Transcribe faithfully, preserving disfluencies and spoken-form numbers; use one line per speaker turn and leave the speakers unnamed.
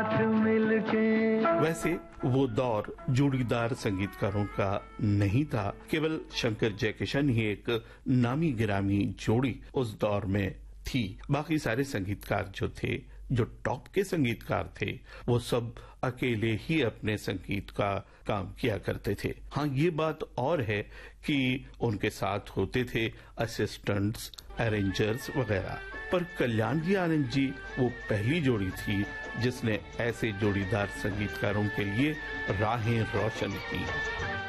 साथ मिलके।
वैसे वो दौर जोड़ीदार संगीतकारों का नहीं था, केवल शंकर जयकिशन ही एक नामी गिरामी जोड़ी उस दौर में थी। बाकी सारे संगीतकार जो थे, जो टॉप के संगीतकार थे, वो सब अकेले ही अपने संगीत का काम किया करते थे। हाँ, ये बात और है कि उनके साथ होते थे असिस्टेंट्स, अरेंजर्स वगैरह, पर कल्याण जी आनंद जी वो पहली जोड़ी थी जिसने ऐसे जोड़ीदार संगीतकारों के लिए राहें रोशन की।